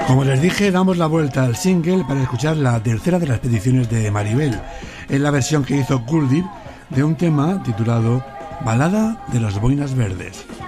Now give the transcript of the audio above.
Como les dije, damos la vuelta al single para escuchar la tercera de las peticiones de Maribel, en la versión que hizo Cool Deep de un tema titulado Balada de las Boinas Verdes.